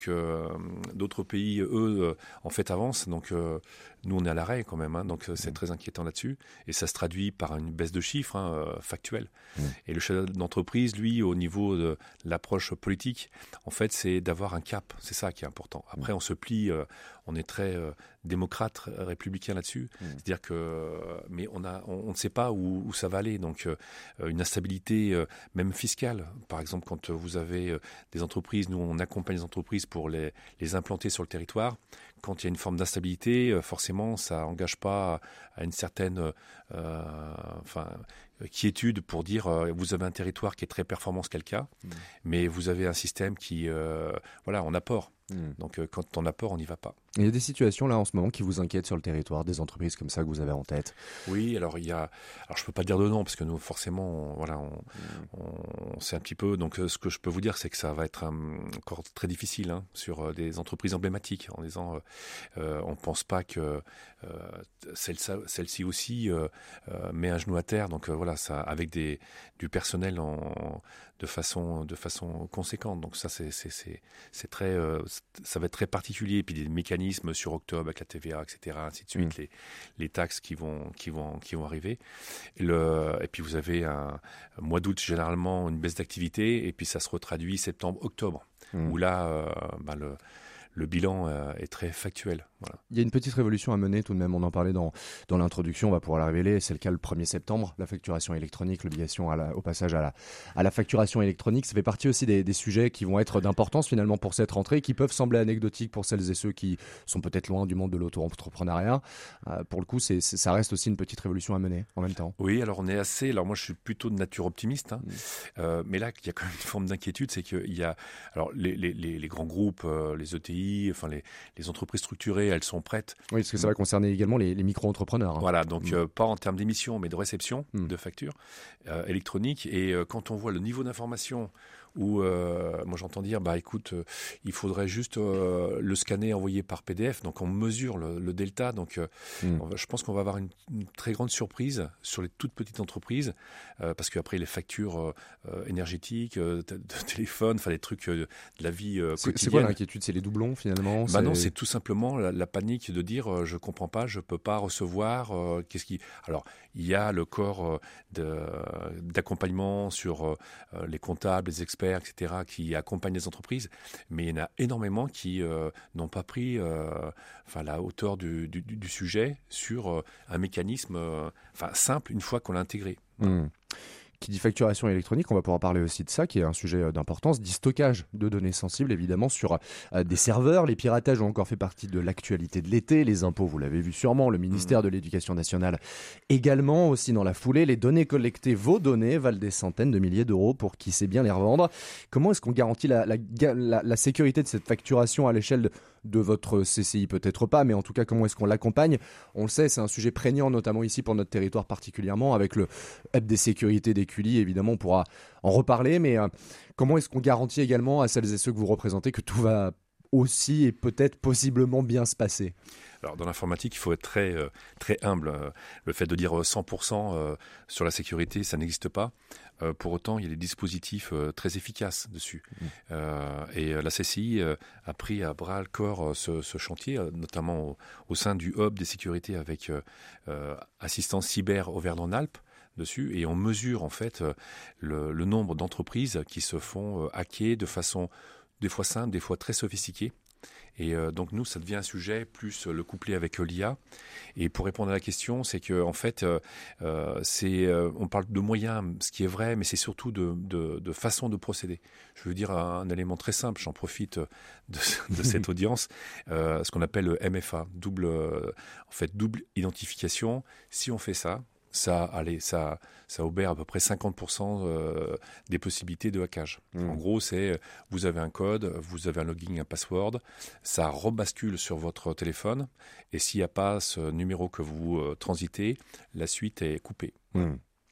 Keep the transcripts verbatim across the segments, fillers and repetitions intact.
que euh, d'autres pays, eux, euh, en fait, avancent. Donc, euh, nous, on est à l'arrêt quand même. Hein, donc, euh, c'est mmh. très inquiétant là-dessus. Et ça se traduit par une baisse de chiffres hein, euh, factuels. Mmh. Et le chef d'entreprise, lui, au niveau de l'approche politique, en fait, c'est d'avoir un cap. C'est ça qui est important. Après, mmh. on se plie. Euh, on est très euh, démocrate, républicain là-dessus. Mmh. C'est-à-dire que, euh, mais on, a, on, on ne sait pas où, où ça va aller. Donc, euh, une instabilité, euh, même fiscale. Par exemple, quand vous avez euh, des entreprises, nous, on accompagne les entreprises pour les, les implanter sur le territoire. Quand il y a une forme d'instabilité, forcément, ça n'engage pas à une certaine euh, enfin, quiétude pour dire euh, vous avez un territoire qui est très performant, c'est le cas, mmh. mais vous avez un système qui, euh, voilà, en apport. Mmh. Donc, euh, quand on apport, on n'y va pas. Il y a des situations là en ce moment qui vous inquiètent sur le territoire, des entreprises comme ça que vous avez en tête? Oui, alors il y a, alors je peux pas dire de nom parce que nous forcément, on, voilà, on, mmh. on, on sait un petit peu. Donc euh, ce que je peux vous dire, c'est que ça va être un, encore très difficile hein, sur euh, des entreprises emblématiques, en disant, euh, euh, on pense pas que euh, celle, celle-ci aussi euh, euh, met un genou à terre. Donc euh, voilà, ça avec des du personnel en, de façon de façon conséquente. Donc ça c'est c'est c'est, c'est très, euh, ça va être très particulier. Et puis des mécanismes sur octobre avec la T V A, et cetera, ainsi de suite. Mmh. Les, les taxes qui vont, qui vont, qui vont arriver. Et, le, et puis vous avez un, un mois d'août, généralement, une baisse d'activité, et puis ça se retraduit septembre-octobre, mmh. où là, euh, bah, le, le bilan euh, est très factuel. Voilà. Il y a une petite révolution à mener tout de même, on en parlait dans, dans l'introduction, on va pouvoir la révéler, c'est le cas le premier septembre, la facturation électronique, l'obligation à la, au passage à la, à la facturation électronique, ça fait partie aussi des, des sujets qui vont être d'importance finalement pour cette rentrée, qui peuvent sembler anecdotiques pour celles et ceux qui sont peut-être loin du monde de l'auto-entrepreneuriat. Euh, pour le coup, c'est, c'est, ça reste aussi une petite révolution à mener en même temps. Oui, alors on est assez, alors moi je suis plutôt de nature optimiste, hein, mmh. euh, mais là il y a quand même une forme d'inquiétude, c'est qu'il y a, alors les, les, les, les grands groupes, euh, les E T I, enfin les, les entreprises structurées, elles sont prêtes. Oui, parce que ça va concerner également les, les micro-entrepreneurs. Hein. Voilà, donc mmh. euh, pas en termes d'émissions, mais de réception mmh. de factures euh, électroniques. Et euh, quand on voit le niveau d'information où, euh, moi j'entends dire, bah écoute, euh, il faudrait juste euh, le scanner, envoyer par P D F. Donc on mesure le, le delta. Donc euh, mmh. va, je pense qu'on va avoir une, une très grande surprise sur les toutes petites entreprises, euh, parce qu'après les factures euh, énergétiques, euh, de, de téléphone, enfin les trucs euh, de la vie euh, c'est, quotidienne. C'est quoi l'inquiétude? C'est les doublons finalement? Bah c'est... non, c'est tout simplement la, la panique de dire euh, je comprends pas, je peux pas recevoir. Euh, qu'est-ce qui Alors il y a le corps euh, de, d'accompagnement sur euh, les comptables, les experts, et cetera, qui accompagnent les entreprises, mais il y en a énormément qui euh, n'ont pas pris euh, enfin, la hauteur du, du, du sujet sur euh, un mécanisme euh, enfin, simple une fois qu'on l'a intégré. Mmh. Qui dit facturation électronique, on va pouvoir parler aussi de ça, qui est un sujet d'importance, dit stockage de données sensibles, évidemment, sur euh, des serveurs. Les piratages ont encore fait partie de l'actualité de l'été. Les impôts, vous l'avez vu sûrement, le ministère mmh. de l'Éducation nationale également, aussi dans la foulée. Les données collectées, vos données, valent des centaines de milliers d'euros pour qui sait bien les revendre. Comment est-ce qu'on garantit la, la, la, la sécurité de cette facturation à l'échelle de, de votre C C I? Peut-être pas, mais en tout cas, comment est-ce qu'on l'accompagne? On le sait, c'est un sujet prégnant, notamment ici pour notre territoire particulièrement, avec le Hub des sécurités des Cully, évidemment, on pourra en reparler, mais euh, comment est-ce qu'on garantit également à celles et ceux que vous représentez que tout va aussi et peut-être possiblement bien se passer? Alors, dans l'informatique, il faut être très, euh, très humble. Le fait de dire cent pour cent euh, sur la sécurité, ça n'existe pas. Euh, pour autant, il y a des dispositifs euh, très efficaces dessus. Mmh. Euh, et la C C I euh, a pris à bras le corps euh, ce, ce chantier, euh, notamment au, au sein du Hub des sécurités avec euh, euh, assistance cyber Auvergne-Rhône-Alpes dessus, et on mesure en fait euh, le, le nombre d'entreprises qui se font euh, hacker de façon des fois simple, des fois très sophistiquée. Et euh, donc nous, ça devient un sujet plus euh, le coupler avec euh, l'I A. Et pour répondre à la question, c'est que en fait, euh, euh, c'est, euh, on parle de moyens, ce qui est vrai, mais c'est surtout de, de, de façon de procéder. Je veux dire un, un élément très simple. J'en profite de, de cette audience, euh, ce qu'on appelle le M F A, double, euh, en fait, double identification. Si on fait ça. Ça, allez, ça, ça obère à peu près cinquante pour cent euh, des possibilités de hackage. Mmh. En gros, c'est vous avez un code, vous avez un login, un password, ça rebascule sur votre téléphone, et s'il n'y a pas ce numéro que vous euh, transitez, la suite est coupée. Mmh.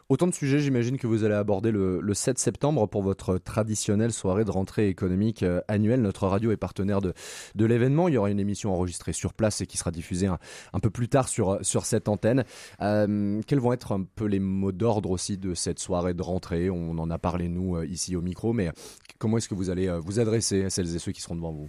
Autant de sujets, j'imagine, que vous allez aborder le, le sept septembre pour votre traditionnelle soirée de rentrée économique euh, annuelle. Notre radio est partenaire de, de l'événement. Il y aura une émission enregistrée sur place et qui sera diffusée un, un peu plus tard sur, sur cette antenne. Euh, quels vont être un peu les mots d'ordre aussi de cette soirée de rentrée? On en a parlé, nous, euh, ici au micro, mais comment est-ce que vous allez euh, vous adresser à celles et ceux qui seront devant vous?